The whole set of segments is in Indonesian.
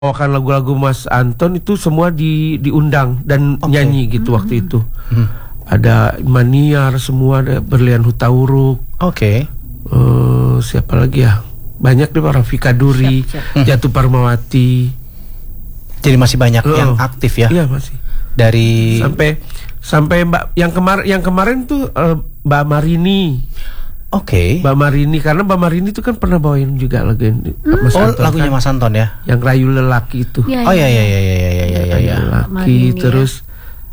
Bawakan lagu-lagu Mas Anton itu semua diundang dan nyanyi gitu waktu itu. Ada Maniar, semua ada Berlian Hutauruk. Siapa lagi ya? Banyak deh, Rafika Duri, Jatuh Parmawati. Jadi masih banyak yang aktif ya? Iya masih. Dari sampai Mbak yang kemarin tuh Mbak Marini. Mbak Marini, karena Mbak Marini itu kan pernah bawain juga lagu Mas Anton, lagunya Mas Anton ya, yang Rayu Lelaki itu. Iya. Lelaki terus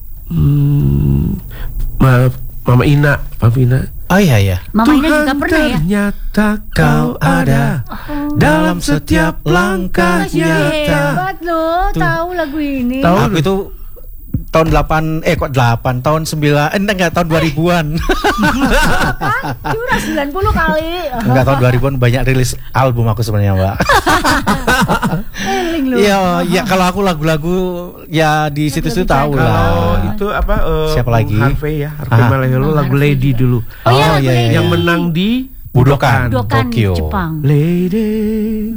Mama Ina, Pavina. Mama Ina juga pernah ya. Ternyata kau ada dalam setiap langkah nyata. Hebat loh, tahu lagu ini. Aku itu tahun 8 tahun 2000-an. Curang 90 kali. Enggak, tahun 2000-an banyak rilis album aku sebenarnya, Mbak. Iya, kalau aku lagu-lagu ya di situ-situ tahu lah. Kalau itu apa? Siapa lagi? Harvey ya, Harvey Maleholo, lagu Lady dulu. Yang menang di Budokan Tokyo. Jepang. Lady.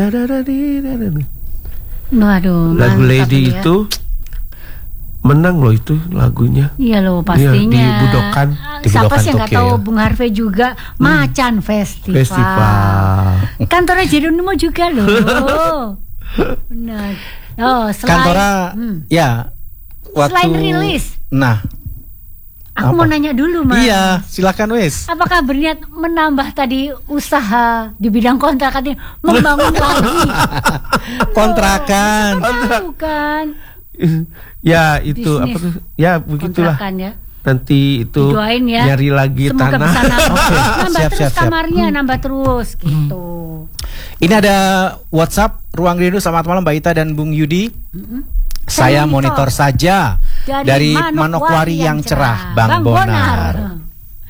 Waduh, lagu Lady itu menang loh itu lagunya. Iya loh pastinya. Di Budokan. Siapa sih yang nggak tahu Bung Harvey juga Macan Festival. Kantornya Jeronimo juga loh. Benar. Kantora ya waktu selain rilis. Nah, aku mau nanya dulu, Mas. Iya, silakan wes. Apakah berniat menambah tadi usaha di bidang kontrakan, membangun lagi kontrakan? Bukan. Ya itu bisnis. apa tuh? Ya begitulah. Ya. Nanti itu didoain ya. Nyari lagi semoga tanah. Nambah terus kamarnya, nambah terus gitu. Ini ada WhatsApp Ruang Rindu. Selamat malam Mbak Ita dan Bung Yudi. Saya monitor saja dari Manokwari yang cerah, Bang Bonar.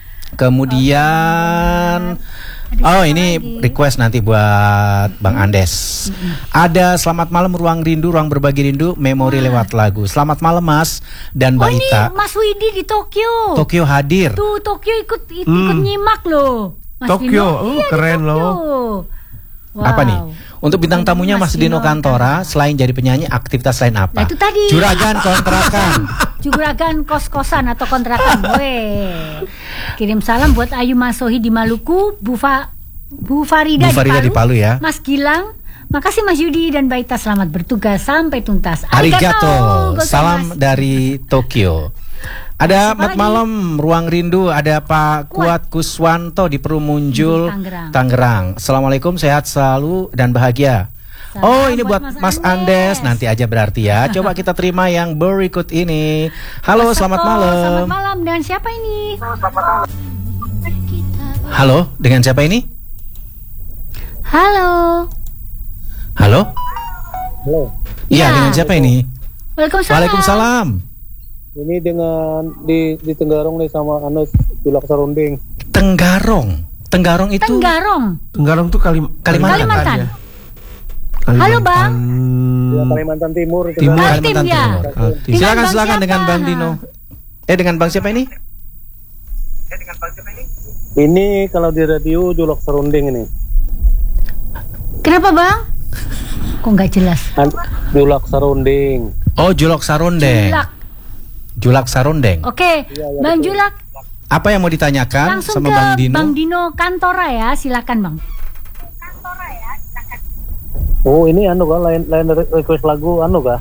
Kemudian ini request nanti buat Bang Andes. Ada selamat malam Ruang Rindu, Ruang Berbagi Rindu, memori lewat lagu. Selamat malam Mas dan Mbak Ita. Ini Mas Widi di Tokyo. Tokyo hadir. Tuh Tokyo ikut nyimak loh. Mas Tokyo, keren Tokyo. loh. Wow. Apa nih? Untuk bintang tamunya Mas Dino Kantora, selain jadi penyanyi, aktivitas lain apa? Nah, itu tadi. Juragan kontrakan. Juragan kos-kosan atau kontrakan. Kirim salam buat Ayu Masohi di Maluku, Bu Farida di Palu ya. Mas Gilang, makasih Mas Yudi dan Baita, selamat bertugas sampai tuntas. Arigato. Salam dari Tokyo. Ada Mat Malam Ruang Rindu, ada Pak Kuat Kuswanto di Perumunjul, Tangerang. Assalamualaikum, sehat selalu dan bahagia. Ini buat Mas Andes. Nanti aja berarti ya. Coba kita terima yang berikut ini. Halo, selamat malam. Selamat malam, dengan siapa ini? Halo, dengan siapa ini? Halo. Halo? Iya, dengan siapa ini? Waalaikumsalam. Ini dengan di Tenggarong nih sama Anes Julak Sarunding. Tenggarong itu. Tenggarong tuh Kalimantan. Ya? Halo Bang. Ya, Kalimantan Timur. Kalimantan ya. Timur. Silakan dengan Bang Dino. Dengan Bang siapa ini? Ini kalau di radio Julak Sarunding ini. Kenapa Bang? Kok nggak jelas? Julak Sarunding. Oh, Julak Sarundeng. Julak Sarundeng. Oke, Bang Julak. Apa yang mau ditanyakan langsung sama ke Bang Dino? Bang Dino Kantora ya, silakan Bang. Oh, ini lain request lagu kah?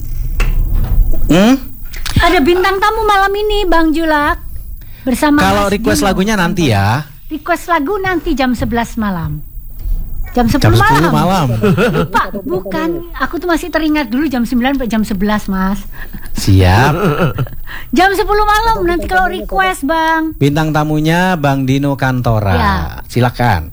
Ada bintang tamu malam ini Bang Julak bersama. Kalau request lagunya nanti ya. Request lagu nanti jam 11 malam. Jam 10 malam. Lupa, bukan. Aku tuh masih teringat dulu jam 9 sampai jam 11, Mas. Siap. Jam 10 malam nanti kalau request, Bang. Bintang tamunya Bang Dino Kantora. Ya. Silakan.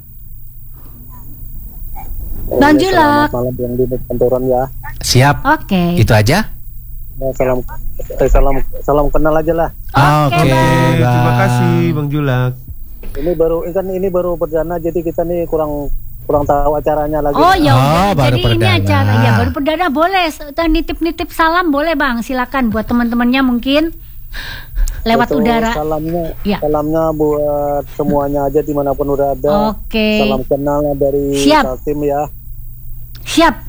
Bang Julak. Malam Bang Dino Kantoran ya. Siap. Oke. Itu aja. Ya, salam kenal aja lah. Oke. Terima kasih Bang Julak. Ini baru perdana, jadi kita nih kurang tahu acaranya lagi. Oh ya udah, baru jadi perdana. ini acara ya baru perdana, boleh nitip salam boleh Bang, silakan buat teman-temannya mungkin lewat udara. Salamnya buat semuanya aja dimanapun udah ada. Oke. Salam kenal dari tim ya. Siap.